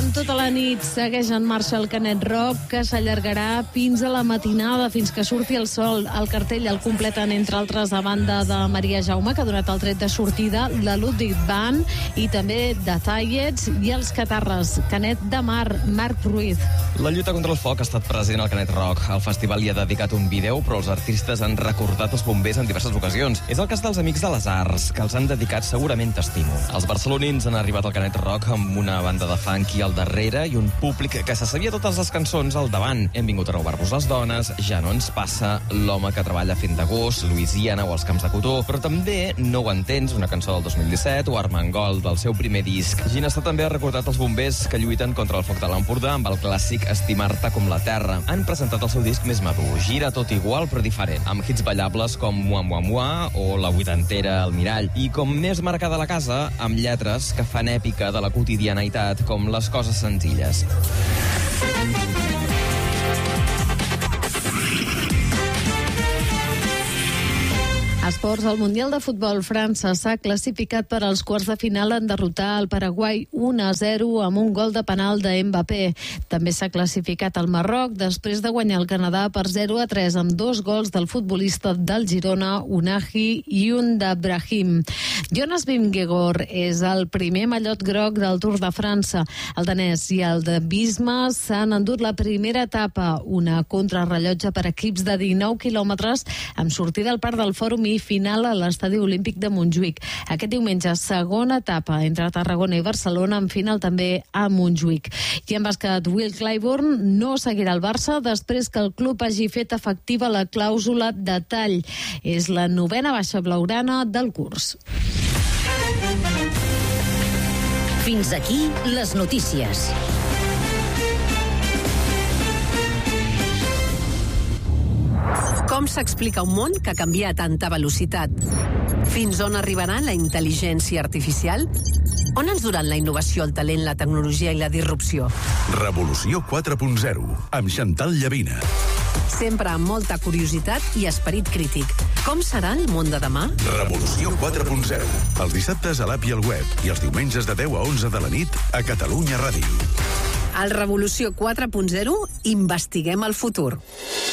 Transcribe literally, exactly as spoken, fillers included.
durant tota la nit segueix en marxa el Canet Rock, que s'allargarà fins a la matinada, fins que surti el sol. El cartell el completen, entre altres, a banda de Maria Jaume, que ha donat el tret de sortida, la Ludwig Band i també de Tallets i els Catarres. Canet de Mar, Marc Ruiz. La lluita contra el foc ha estat present al Canet Rock. El festival hi ha dedicat un vídeo, però els artistes han recordat els bombers en diverses ocasions. És el cas dels Amics de les Arts, que els han dedicat segurament estímul. Els barcelonins han arribat al Canet Rock amb una banda de funky al darrere i un públic que se sabia totes les cançons al davant. Hem vingut a robar-vos les dones, Ja no ens passa, L'home que treballa fent de gos, Louisiana o Els camps de cotó, però també No ho entens, una cançó del dos mil disset, o Armengol, del seu primer disc. Ginestà també ha recordat els bombers que lluiten contra el foc de l'Empordà amb el clàssic Estimar-te com la terra. Han presentat el seu disc més madur, Gira tot igual però diferent, amb hits ballables com Mua Mua Mua o La vuitantera al mirall, i com més marcada la casa, amb lletres que fan èpica de la quotidianitat, com Les coses senzilles. Esports, el Mundial de Futbol. França s'ha classificat per als quarts de final en derrotar el Paraguai un a zero amb un gol de penal de Mbappé. També s'ha classificat el Marroc després de guanyar el Canadà per zero a tres amb dos gols del futbolista del Girona, Unahi i un de Brahim. Jonas Vingegaard és el primer mallot groc del Tour de França. El danès i el de Bisma s'han endut la primera etapa, una contrarrellotge per equips de dinou quilòmetres amb sortida al Parc del Fòrum i final a l'Estadi Olímpic de Montjuïc. Aquest diumenge, segona etapa entre Tarragona i Barcelona, amb final també a Montjuïc. I en bàsquet, Will Clyburn no seguirà al Barça després que el club hagi fet efectiva la clàusula de tall. És la novena baixa blaugrana del curs. Fins aquí les notícies. Com s'explica un món que canvia a tanta velocitat? Fins on arribarà la intel·ligència artificial? On ens duran la innovació, el talent, la tecnologia i la disrupció? Revolució quatre punt zero, amb Chantal Llavina. Sempre amb molta curiositat i esperit crític. Com serà el món de demà? Revolució quatre punt zero. Els dissabtes a l'app i al web i els diumenges de deu a onze de la nit a Catalunya Ràdio. Al Revolució quatre punt zero investiguem el futur.